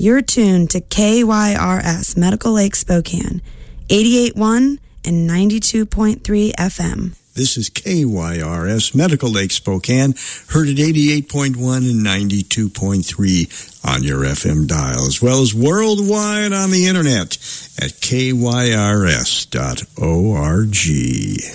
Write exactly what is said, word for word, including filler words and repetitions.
You're tuned to K Y R S Medical Lake Spokane, eighty-eight point one and ninety-two point three F M. This is K Y R S Medical Lake Spokane, heard at eighty-eight point one and ninety-two point three on your F M dial, as well as worldwide on the internet at K Y R S dot org.